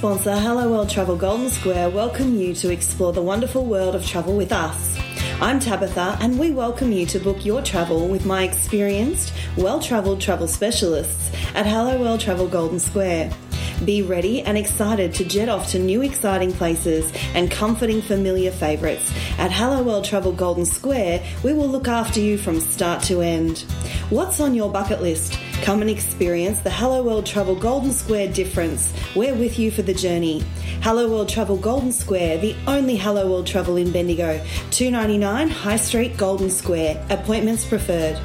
sponsor Hello World Travel Golden Square welcome you to explore the wonderful world of travel with us. I'm Tabitha and we welcome you to book your travel with my experienced, well-travelled travel specialists at Hello World Travel Golden Square. Be ready and excited to jet off to new exciting places and comforting familiar favourites. At Hello World Travel Golden Square, we will look after you from start to end. What's on your bucket list? Come and experience the Hello World Travel Golden Square difference. We're with you for the journey. Hello World Travel Golden Square, the only Hello World Travel in Bendigo. $2.99 High Street, Golden Square. Appointments preferred.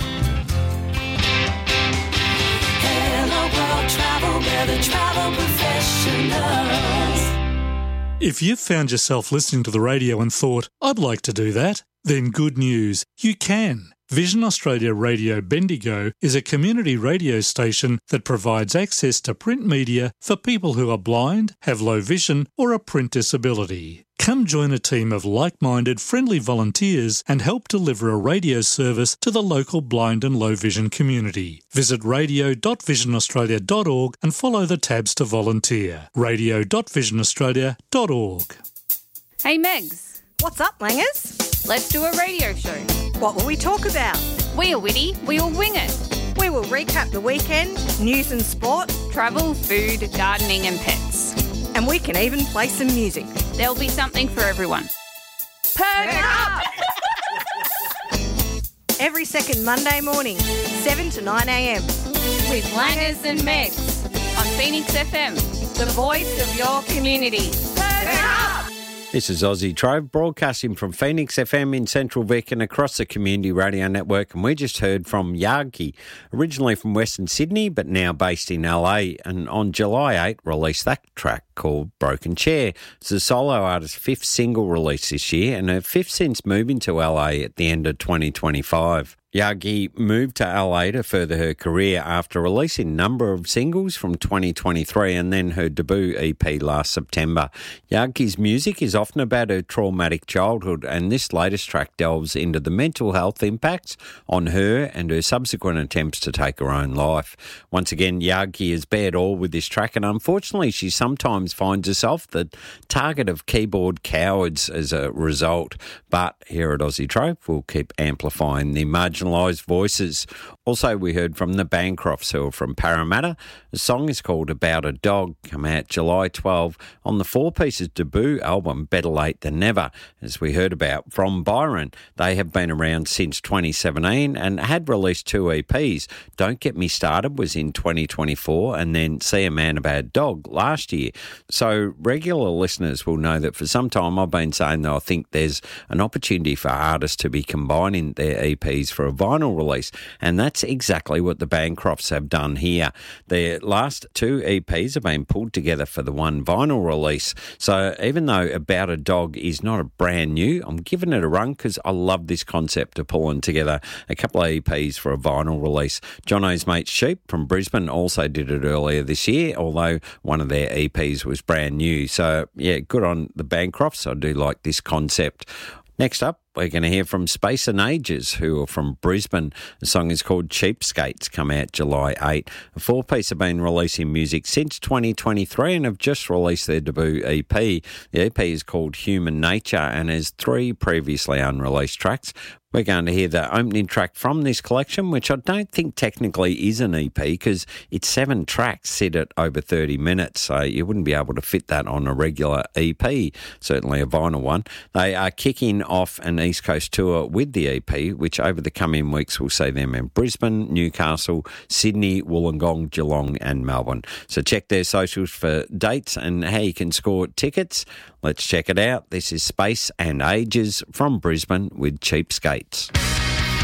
Hello World Travel, we're the travel professionals. If you've found yourself listening to the radio and thought, I'd like to do that, then good news, you can. Vision Australia Radio Bendigo is a community radio station that provides access to print media for people who are blind, have low vision or a print disability. Come join a team of like-minded, friendly volunteers and help deliver a radio service to the local blind and low vision community. Visit radio.visionaustralia.org and follow the tabs to volunteer. radio.visionaustralia.org. Hey Megs. What's up, Langers? Let's do a radio show. What will we talk about? We are witty, we will wing it. We will recap the weekend, news and sport, Travel, food, gardening and pets. and we can even play some music. There'll be something for everyone. Perk up! Every second Monday morning, 7 to 9 a.m. With Langers and Megs on Phoenix FM, the voice of your community. Perk up! This is Aussie Trove broadcasting from Phoenix FM in Central Vic and across the Community Radio Network, and we just heard from Yagi, originally from Western Sydney but now based in LA, and on July 8 released that track called Broken Chair. It's the solo artist's fifth single release this year and her fifth since moving to LA at the end of 2025. Yagi moved to LA to further her career after releasing a number of singles from 2023 and then her debut EP last September. Yagi's music is often about her traumatic childhood, and this latest track delves into the mental health impacts on her and her subsequent attempts to take her own life. Once again, Yagi has bared all with this track, and unfortunately she sometimes finds herself the target of keyboard cowards as a result. But here at Aussie Trove, we'll keep amplifying the marginalised voices. Also, we heard from the Bancrofts, who are from Parramatta. The song is called About a Dog, come out July 12 on the Four Pieces debut album Better Late Than Never. As we heard about from Byron, they have been around since 2017 and had released two EPs. Don't Get Me Started was in 2024 and then See a Man About a Dog last year. So regular listeners will know that for some time I've been saying that I think there's an opportunity for artists to be combining their EPs for a vinyl release, and that's exactly what the Bancrofts have done here. Their last two EPs have been pulled together for the one vinyl release. So even though About a Dog is not a brand new, I'm giving it a run because I love this concept of pulling together a couple of EPs for a vinyl release. Jono's mate Sheep from Brisbane also did it earlier this year, although one of their EPs was brand new. So yeah, good on the Bancrofts. I do like this concept. Next up, we're going to hear from Space and Ages, who are from Brisbane. The song is called Cheapskates, come out July 8. The four-piece have been releasing music since 2023 and have just released their debut EP. The EP is called Human Nature and has three previously unreleased tracks. We're going to hear the opening track from this collection, which I don't think technically is an EP because it's 7 tracks sit at over 30 minutes, so you wouldn't be able to fit that on a regular EP, certainly a vinyl one. They are kicking off an East Coast tour with the EP, which over the coming weeks will see them in Brisbane, Newcastle, Sydney, Wollongong, Geelong and Melbourne. So check their socials for dates and how you can score tickets. Let's check it out. This is Space and Ages from Brisbane with Cheapskates.